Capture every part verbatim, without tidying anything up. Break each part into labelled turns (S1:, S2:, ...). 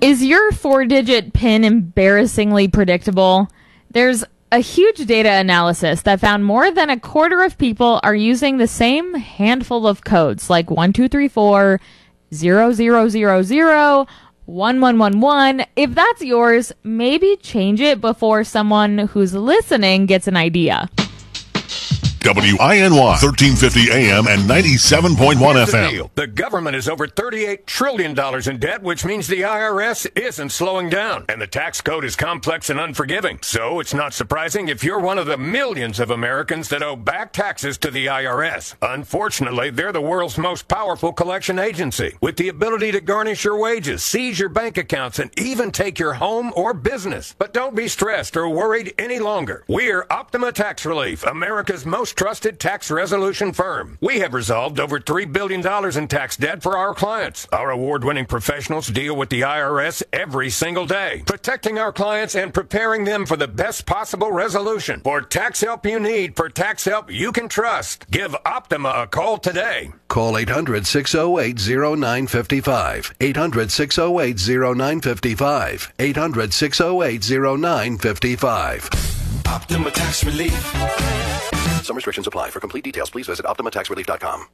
S1: Is your four-digit PIN embarrassingly predictable? There's a huge data analysis that found more than a quarter of people are using the same handful of codes, like one two three four, zero zero zero zero, one one one one. If that's yours, maybe change it before someone who's listening gets an idea.
S2: W I N Y, thirteen fifty A M and ninety-seven point one F M.
S3: The, the government is over thirty-eight trillion dollars in debt, which means the I R S isn't slowing down. And the tax code is complex and unforgiving. So it's not surprising if you're one of the millions of Americans that owe back taxes to the I R S. Unfortunately, they're the world's most powerful collection agency, with the ability to garnish your wages, seize your bank accounts, and even take your home or business. But don't be stressed or worried any longer. We're Optima Tax Relief, America's most trusted tax resolution firm. We have resolved over three billion dollars in tax debt for our clients. Our award-winning professionals deal with the I R S every single day, protecting our clients and preparing them for the best possible resolution. For tax help you need, for tax help you can trust, give Optima a call today.
S4: Call eight hundred, six oh eight, oh nine five five. eight hundred, six oh eight, oh nine five five. eight hundred, six oh eight, oh nine five five.
S5: Optima Tax Relief.
S4: Some restrictions apply. For complete details, please visit optima tax relief dot com.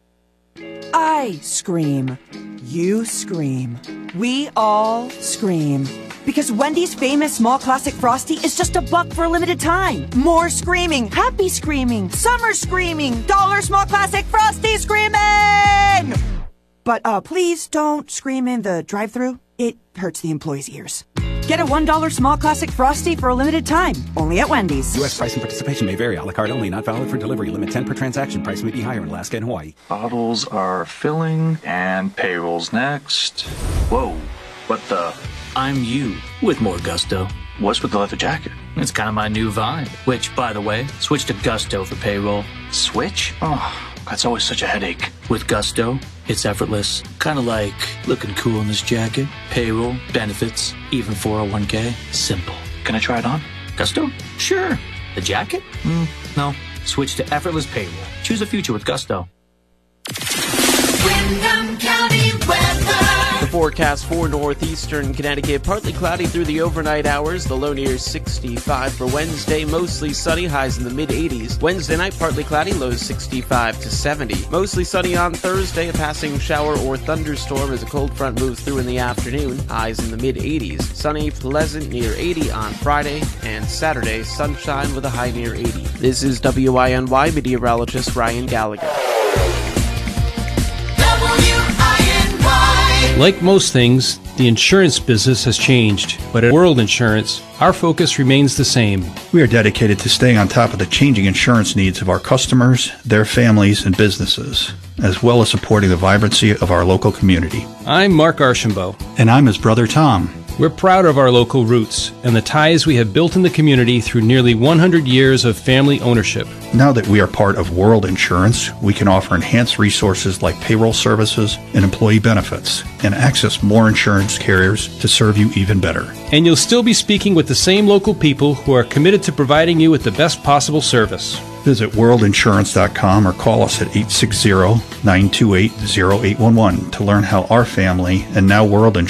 S6: I scream. You scream. We all scream. Because Wendy's famous small classic Frosty is just a buck for a limited time. More screaming, happy screaming, summer screaming, dollar small classic Frosty screaming! But uh, please don't scream in the drive-thru. It hurts the employees' ears. Get a one dollar small classic Frosty for a limited time. Only at Wendy's.
S7: U S price and participation may vary. A la carte only. Not valid for delivery. Limit ten per transaction. Price may be higher in Alaska and Hawaii.
S8: Bottles are filling and payrolls next. Whoa. What the?
S9: I'm you with more gusto.
S8: What's with the leather jacket?
S9: It's kind of my new vibe. Which, by the way, switch to Gusto for payroll.
S8: Switch? Oh, that's always such a headache.
S9: With Gusto, it's effortless. Kind of like looking cool in this jacket. Payroll, benefits, even four oh one k. Simple.
S8: Can I try it on?
S9: Gusto? Sure. The jacket? Mm, no. Switch to effortless payroll. Choose a future with Gusto.
S10: Windham County weather.
S11: The forecast for northeastern Connecticut, partly cloudy through the overnight hours. The low near sixty-five for Wednesday, mostly sunny, highs in the mid eighties. Wednesday night, partly cloudy, lows sixty-five to seventy. Mostly sunny on Thursday, a passing shower or thunderstorm as a cold front moves through in the afternoon, highs in the mid eighties. Sunny, pleasant, near eighty on Friday, and Saturday, sunshine with a high near eighty. This is W I N Y meteorologist Ryan Gallagher.
S12: Like most things, the insurance business has changed, but at World Insurance, our focus remains the same.
S13: We are dedicated to staying on top of the changing insurance needs of our customers, their families, and businesses, as well as supporting the vibrancy of our local community.
S12: I'm Mark Archambault.
S13: And I'm his brother Tom.
S12: We're proud of our local roots and the ties we have built in the community through nearly one hundred years of family ownership.
S13: Now that we are part of World Insurance, we can offer enhanced resources like payroll services and employee benefits, and access more insurance carriers to serve you even better.
S12: And you'll still be speaking with the same local people who are committed to providing you with the best possible service.
S13: Visit world insurance dot com or call us at eight six zero, nine two eight, zero eight one one to learn how our family and now World Insurance